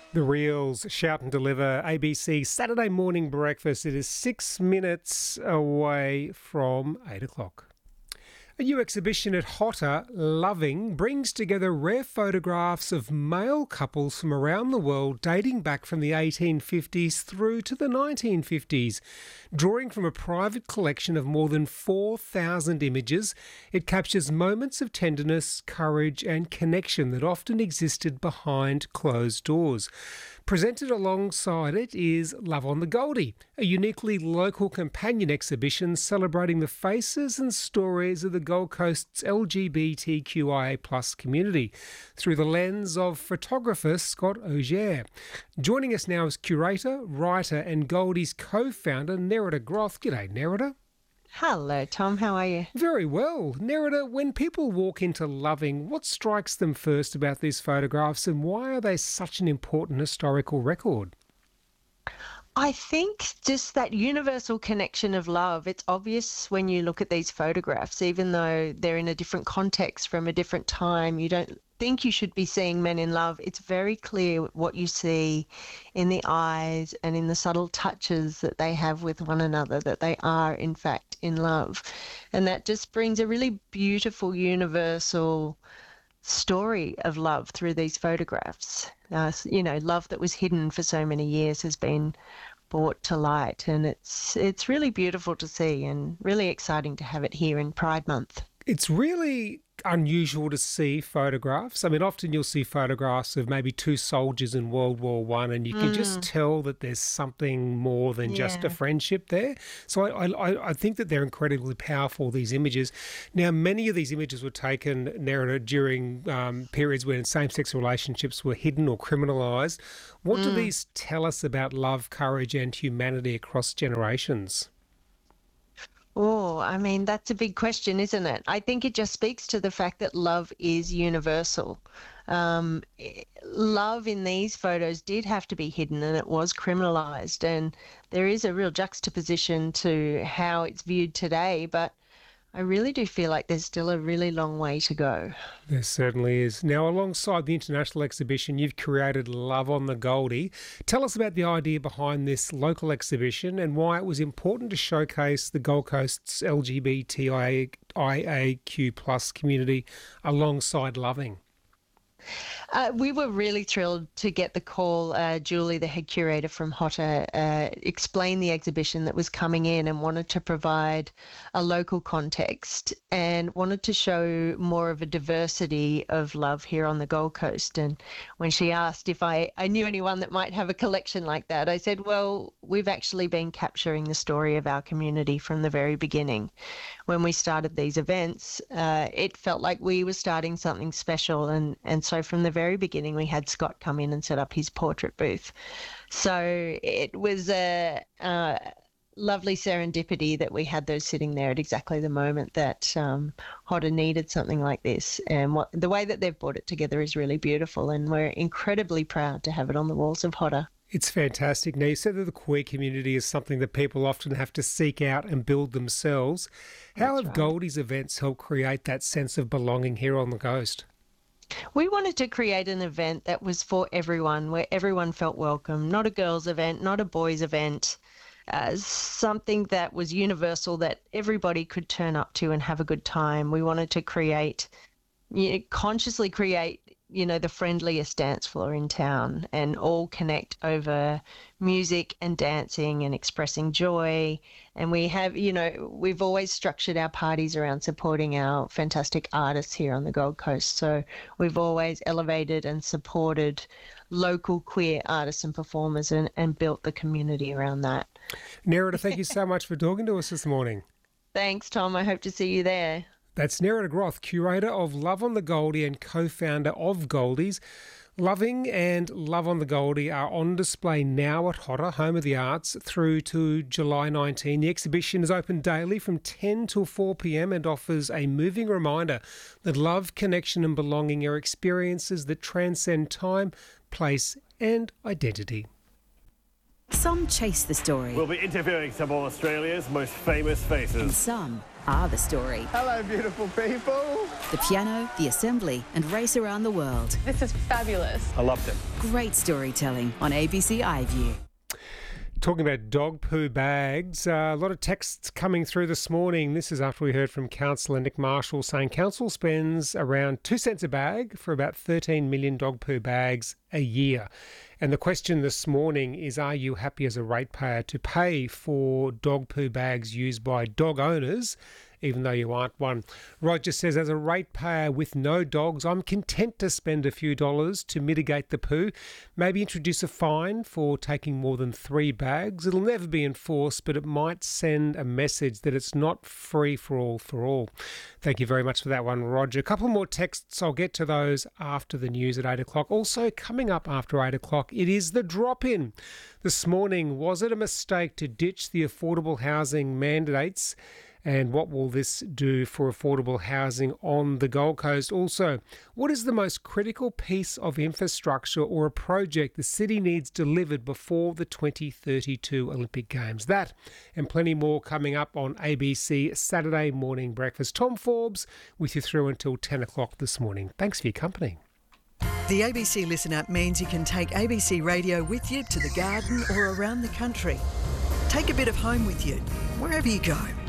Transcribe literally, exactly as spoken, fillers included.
The Reels, Shout and Deliver, A B C Saturday morning breakfast. It is six minutes away from eight o'clock. A new exhibition at Hotter, Loving, brings together rare photographs of male couples from around the world dating back from the eighteen fifties through to the nineteen fifties. Drawing from a private collection of more than four thousand images, it captures moments of tenderness, courage and connection that often existed behind closed doors. Presented alongside it is Love on the Goldie, a uniquely local companion exhibition celebrating the faces and stories of the Gold Coast's L G B T Q I A plus community through the lens of photographer Scott Auger. Joining us now is curator, writer and Goldie's co-founder Nerida Groth. G'day, Nerida. Hello, Tom. How are you? Very well. Nerida, when people walk into Loving, what strikes them first about these photographs and why are they such an important historical record? I think just that universal connection of love. It's obvious when you look at these photographs, even though they're in a different context from a different time. You don't think you should be seeing men in love. It's very clear what you see in the eyes and in the subtle touches that they have with one another, that they are, in fact, in love. And that just brings a really beautiful, universal story of love through these photographs. Uh, you know, love that was hidden for so many years has been brought to light, and it's it's really beautiful to see and really exciting to have it here in Pride Month. It's really unusual to see photographs. I mean, often you'll see photographs of maybe two soldiers in World War One, and you can mm. just tell that there's something more than yeah. just a friendship there. So I, I, I think that they're incredibly powerful, these images. Now, many of these images were taken, Nerida, during um, periods when same-sex relationships were hidden or criminalised. What mm. do these tell us about love, courage and humanity across generations? Oh, I mean, that's a big question, isn't it? I think it just speaks to the fact that love is universal. Um, love in these photos did have to be hidden and it was criminalised, and there is a real juxtaposition to how it's viewed today, but I really do feel like there's still a really long way to go. There certainly is. Now, alongside the international exhibition, you've created Love on the Goldie. Tell us about the idea behind this local exhibition and why it was important to showcase the Gold Coast's L G B T I A Q plus community alongside Loving. Uh, we were really thrilled to get the call. Uh, Julie, the head curator from Hotter, uh, explained the exhibition that was coming in and wanted to provide a local context and wanted to show more of a diversity of love here on the Gold Coast. And when she asked if I, I knew anyone that might have a collection like that, I said, well, we've actually been capturing the story of our community from the very beginning. When we started these events, uh, it felt like we were starting something special, and, and so from the very beginning we had Scott come in and set up his portrait booth. So it was a, a lovely serendipity that we had those sitting there at exactly the moment that um, Hotter needed something like this, and what, the way that they've brought it together is really beautiful, and we're incredibly proud to have it on the walls of Hotter. It's fantastic. Now, you said that the queer community is something that people often have to seek out and build themselves. How That's have right. Goldie's events helped create that sense of belonging here on the coast? We wanted to create an event that was for everyone, where everyone felt welcome, not a girls' event, not a boys' event, uh, something that was universal that everybody could turn up to and have a good time. We wanted to create, you know, consciously create, you know, the friendliest dance floor in town and all connect over music and dancing and expressing joy. And we have, you know, we've always structured our parties around supporting our fantastic artists here on the Gold Coast. So we've always elevated and supported local queer artists and performers and, and built the community around that. Nerida, thank you so much for talking to us this morning. Thanks, Tom. I hope to see you there. That's Nerida Groth, curator of Love on the Goldie and co-founder of Goldie's. Loving and Love on the Goldie are on display now at Hotter, Home of the Arts, through to July nineteenth. The exhibition is open daily from ten till four p.m. and offers a moving reminder that love, connection and belonging are experiences that transcend time, place and identity. Some chase the story. We'll be interviewing some of Australia's most famous faces. And some are the story. Hello, beautiful people. The piano, the assembly, and race around the world. This is fabulous. I loved it. Great storytelling on A B C iView. Talking about dog poo bags, uh, a lot of texts coming through this morning. This is after we heard from Councillor Nick Marshall saying council spends around two cents a bag for about thirteen million dog poo bags a year. And the question this morning is, are you happy as a ratepayer to pay for dog poo bags used by dog owners, even though you aren't one? Roger says, as a ratepayer with no dogs, I'm content to spend a few dollars to mitigate the poo. Maybe introduce a fine for taking more than three bags. It'll never be enforced, but it might send a message that it's not free for all for all. Thank you very much for that one, Roger. A couple more texts. I'll get to those after the news at eight o'clock. Also, coming up after eight o'clock, it is the drop-in. This morning, was it a mistake to ditch the affordable housing mandates? And what will this do for affordable housing on the Gold Coast? Also, what is the most critical piece of infrastructure or a project the city needs delivered before the twenty thirty-two Olympic Games? That and plenty more coming up on A B C Saturday Morning Breakfast. Tom Forbes with you through until ten o'clock this morning. Thanks for your company. The A B C Listen app means you can take A B C Radio with you to the garden or around the country. Take a bit of home with you, wherever you go.